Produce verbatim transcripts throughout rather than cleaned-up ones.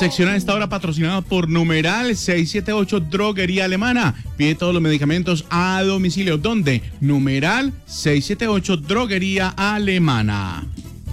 Sección a esta hora patrocinada por Numeral seiscientos setenta y ocho Droguería Alemana. Pide todos los medicamentos a domicilio. ¿Dónde? Numeral seiscientos setenta y ocho Droguería Alemana.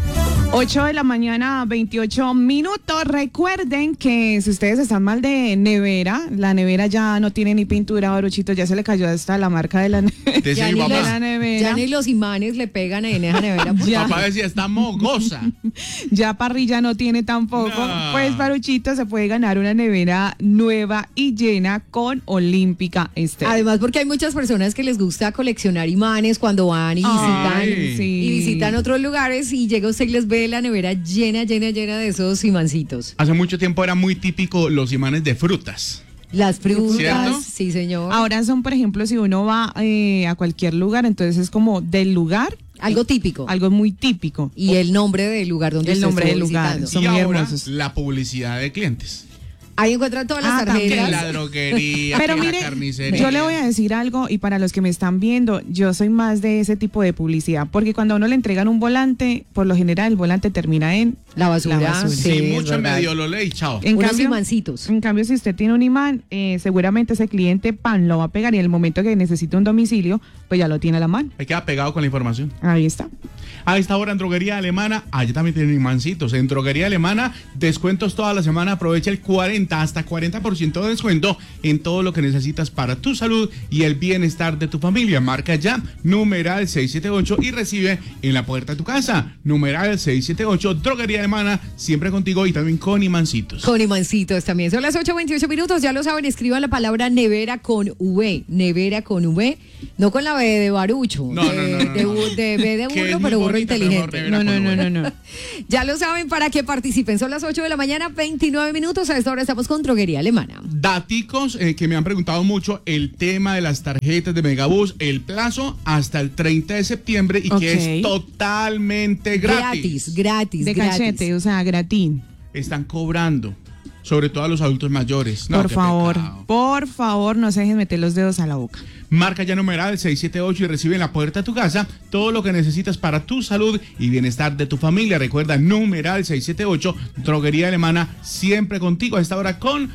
ocho de la mañana, veintiocho minutos. Recuerden que si ustedes están mal de nevera, la nevera ya no tiene ni pintura, Baruchito, ya se le cayó hasta la marca de la, ne- Te ya sí, ni papá. la nevera. Ya ni los imanes le pegan en esa nevera. porque- Ya. Papá decía, está mogosa. Ya parrilla no tiene tampoco. No. Pues Baruchito se puede ganar una nevera nueva y llena con Olímpica Estéreo. Además, porque hay muchas personas que les gusta coleccionar imanes cuando van y visitan, Ay, sí. y visitan otros lugares y llega usted y les ve la nevera llena, llena, llena de esos imancitos. Hace mucho tiempo era muy típico los imanes de frutas. Las frutas, ¿Cierto? sí señor. Ahora son, por ejemplo, si uno va eh, a cualquier lugar, entonces es como del lugar, Algo típico. algo muy típico. Y el nombre del lugar donde El usted nombre estuvo del lugar. visitando. Son y muy ahora, hermosos. la publicidad de clientes. Ahí encuentran todas las Ah, también. Que tarjetas. la droguería, Pero que mire, la carnicería. yo le voy a decir algo y para los que me están viendo, yo soy más de ese tipo de publicidad, porque cuando a uno le entregan un volante, por lo general el volante termina en La basura. La basura. Sí, Sí, es mucho verdad. medio lo leí, chao. En Unos cambio, imancitos. en cambio, si usted tiene un imán, eh, seguramente ese cliente pan lo va a pegar y en el momento que necesite un domicilio, pues ya lo tiene a la mano. Ahí queda pegado con la información. Ahí está. A esta hora en Droguería Alemana, allá también tienen imancitos. En Droguería Alemana, descuentos toda la semana. Aprovecha el cuarenta hasta cuarenta por ciento de descuento en todo lo que necesitas para tu salud y el bienestar de tu familia. Marca ya numeral seiscientos setenta y ocho y recibe en la puerta de tu casa. Numeral seiscientos setenta y ocho Droguería Alemana, siempre contigo y también con imancitos. Con imancitos también. Son las ocho veintiocho minutos, ya lo saben, escriban la palabra nevera con V. Nevera con V, no con la B de Barucho. No, de, no, no, no, de, no. bu- de B de Que es burro, muy pero burro bonita, pero inteligente. mejor No, nevera no, con no, V. no, no. Ya lo saben para que participen. Son las ocho de la mañana, veintinueve minutos. A esta hora estamos con Droguería Alemana. Daticos eh, que me han preguntado mucho, el tema de las tarjetas de Megabús, el plazo hasta el treinta de septiembre y Ok. que es totalmente gratis. Gratis, gratis, De gratis. cachete, o sea, gratín. Están cobrando, sobre todo a los adultos mayores. No, por qué favor, pecado. por favor, no se dejen meter los dedos a la boca. Marca ya numeral seiscientos setenta y ocho y recibe en la puerta de tu casa todo lo que necesitas para tu salud y bienestar de tu familia. Recuerda, numeral seiscientos setenta y ocho, Droguería Alemana, siempre contigo a esta hora con